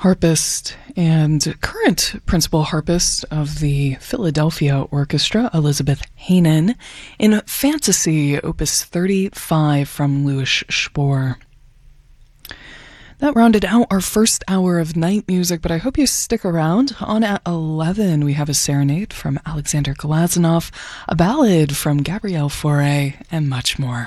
harpist and current principal harpist of the Philadelphia Orchestra, Elizabeth Hanen, in Fantasy, Opus 35 from Louis Spohr. That rounded out our first hour of night music, but I hope you stick around. On at 11, we have a serenade from Alexander Glazunov, a ballad from Gabrielle Fauré, and much more.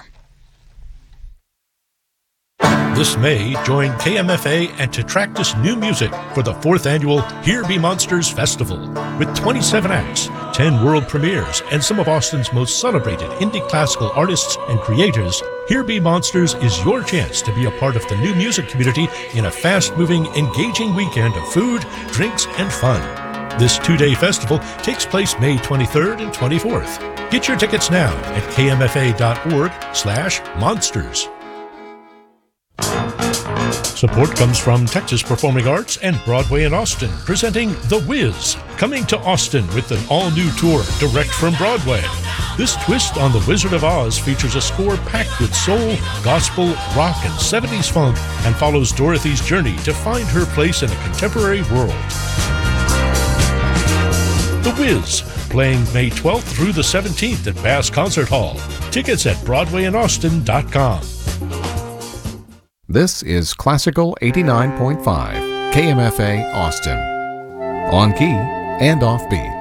This May, join KMFA and Tetractus New Music for the 4th annual Here Be Monsters Festival. With 27 acts, 10 world premieres, and some of Austin's most celebrated indie classical artists and creators, Here Be Monsters is your chance to be a part of the new music community in a fast-moving, engaging weekend of food, drinks, and fun. This 2-day festival takes place May 23rd and 24th. Get your tickets now at kmfa.org/monsters. Support comes from Texas Performing Arts and Broadway in Austin, presenting The Wiz, coming to Austin with an all-new tour direct from Broadway. This twist on The Wizard of Oz features a score packed with soul, gospel, rock, and 70s funk, and follows Dorothy's journey to find her place in a contemporary world. The Wiz, playing May 12th through the 17th at Bass Concert Hall. Tickets at BroadwayInAustin.com. This is Classical 89.5, KMFA Austin. On key and off beat.